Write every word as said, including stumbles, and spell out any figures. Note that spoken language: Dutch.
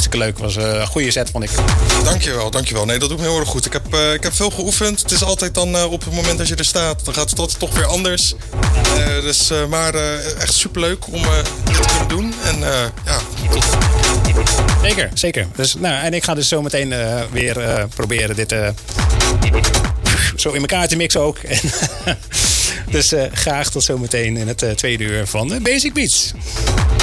hartstikke leuk. Was een goede set, vond ik. Dankjewel, dankjewel. Nee, dat doet me heel erg goed. Ik heb, uh, ik heb veel geoefend. Het is altijd dan uh, op het moment dat je er staat, dan gaat het altijd toch weer anders. Uh, dus, uh, maar uh, echt superleuk om uh, dit te kunnen doen. En uh, ja, tof. Zeker, zeker. Dus, nou, en ik ga dus zo meteen uh, weer uh, proberen dit uh, zo in elkaar te mixen ook. dus uh, graag tot zometeen in het uh, tweede uur van Basic Beats.